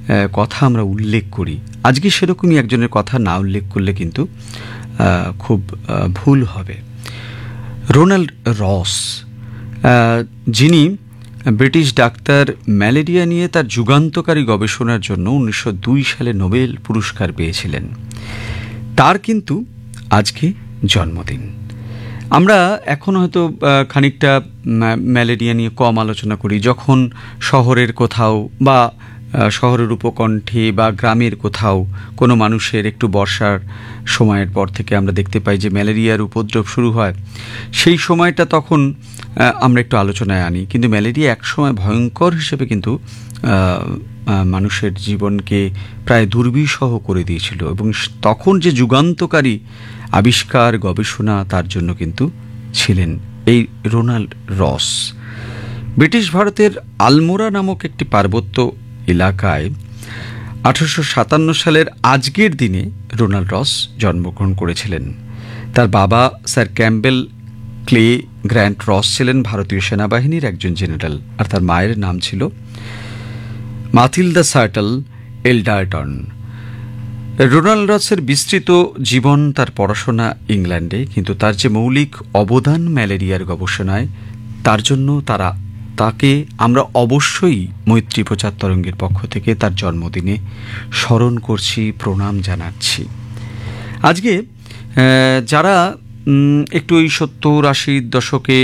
কথা আমরা উল্লেখ করি, আজকে সেরকমই একজনের কথা না উল্লেখ করলে কিন্তু খুব ভুল হবে। রোনাল্ড রস, যিনি ব্রিটিশ ডাক্তার, ম্যালেরিয়া নিয়ে তার যুগান্তকারী গবেষণার জন্য 1902 সালে নোবেল পুরস্কার পেয়েছিলেন, তার কিন্তু আজকে জন্মদিন। আমরা এখন হয়তো খানিকটা ম্যালেরিয়া নিয়ে কম আলোচনা করি, যখন শহরের কোথাও বা শহরের উপকণ্ঠে বা গ্রামের কোথাও কোনো মানুষের একটু বর্ষার সময়ের পর থেকে আমরা দেখতে পাই যে ম্যালেরিয়ার উপদ্রব শুরু হয়, সেই সময়টা তখন আমরা একটু আলোচনায় আনি। কিন্তু ম্যালেরিয়া একসময় ভয়ঙ্কর হিসেবে কিন্তু মানুষের জীবনকে প্রায় দুর্বিষহ করে দিয়েছিল, এবং তখন যে যুগান্তকারী আবিষ্কার, গবেষণা, তার জন্য কিন্তু ছিলেন এই রোনাল্ড রস। ব্রিটিশ ভারতের আলমোড়া নামক একটি পার্বত্য এলাকায় 1857 সালের আজকের দিনে রোনাল্ড রস জন্মগ্রহণ করেছিলেন। তার বাবা স্যার ক্যাম্পবেল ক্লে গ্র্যান্ট রস ছিলেন ভারতীয় সেনাবাহিনীর একজন জেনারেল, আর তার মায়ের নাম ছিল মাথিলদা সার্টল এলডারটন। রোনাল্ড রসের বিস্তৃত জীবন, তার পড়াশোনা ইংল্যান্ডে, কিন্তু তার যে মৌলিক অবদান ম্যালেরিয়ার গবেষণায়, তার জন্য তাকে আমরা অবশ্যই মৈত্রী প্রচার তরঙ্গের পক্ষ থেকে তার জন্মদিনে স্মরণ করছি, প্রণাম জানাচ্ছি। আজকে যারা একটু ওই 70-80 দশকে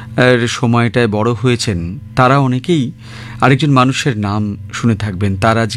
সময়টায় বড় হয়েছেন, তারা অনেকেই আরেকজন মানুষের নাম শুনে থাকবেন। তার আজকে